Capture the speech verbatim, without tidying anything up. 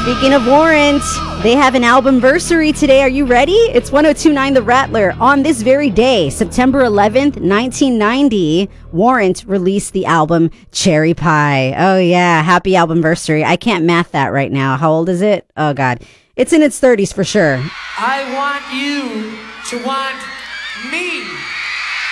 Speaking of Warrant, they have an albumversary today. Are you ready? It's one oh two point nine The Rattler. On this very day, September eleventh, nineteen ninety, Warrant released the album Cherry Pie. Oh yeah, happy albumversary. I can't math that right now. How old is it? Oh God. It's in its thirties for sure. I want you to want me.